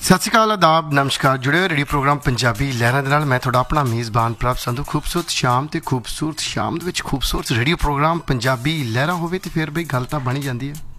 ਸਤਿ ਸ਼੍ਰੀ ਅਕਾਲ, ਆਦਾਬ, ਨਮਸਕਾਰ। ਜੁੜੇ ਹੋਏ ਰੇਡੀਓ ਪ੍ਰੋਗਰਾਮ ਪੰਜਾਬੀ ਲਹਿਰਾਂ ਦੇ ਨਾਲ ਮੈਂ ਤੁਹਾਡਾ ਆਪਣਾ ਮੇਜ਼ਬਾਨ ਪ੍ਰਭ ਸੰਧੂ। ਖੂਬਸੂਰਤ ਸ਼ਾਮ ਦੇ ਵਿੱਚ ਖੂਬਸੂਰਤ ਰੇਡੀਓ ਪ੍ਰੋਗਰਾਮ ਪੰਜਾਬੀ ਲਹਿਰਾਂ ਹੋਵੇ ਤੇ ਫਿਰ ਬਈ ਗੱਲ ਤਾਂ ਬਣ ਹੀ ਜਾਂਦੀ ਹੈ।